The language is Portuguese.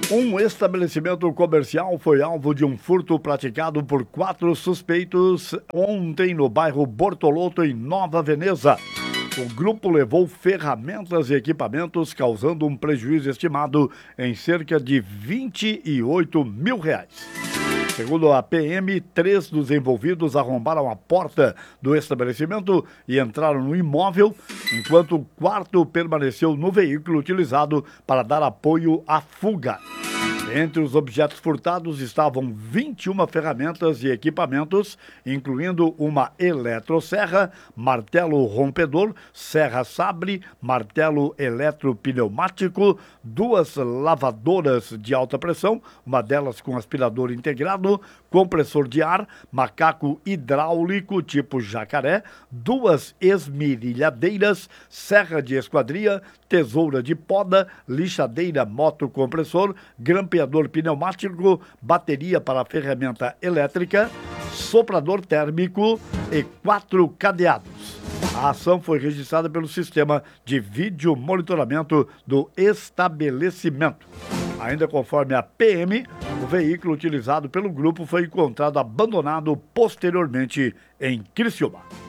Um estabelecimento comercial foi alvo de um furto praticado por 4 suspeitos ontem no bairro Bortolotto, em Nova Veneza. O grupo levou ferramentas e equipamentos, causando um prejuízo estimado em cerca de R$ 28 mil. Segundo a PM, 3 dos envolvidos arrombaram a porta do estabelecimento e entraram no imóvel, enquanto o quarto permaneceu no veículo utilizado para dar apoio à fuga. Entre os objetos furtados estavam 21 ferramentas e equipamentos, incluindo uma eletroserra, martelo rompedor, serra sabre, martelo eletropneumático, 2 lavadoras de alta pressão, uma delas com aspirador integrado, compressor de ar, macaco hidráulico tipo jacaré, 2 esmerilhadeiras, serra de esquadria, tesoura de poda, lixadeira motocompressor, grampeador pneumático, bateria para ferramenta elétrica, soprador térmico e 4 cadeados. A ação foi registrada pelo sistema de vídeo monitoramento do estabelecimento. Ainda conforme a PM, o veículo utilizado pelo grupo foi encontrado abandonado posteriormente em Criciúma.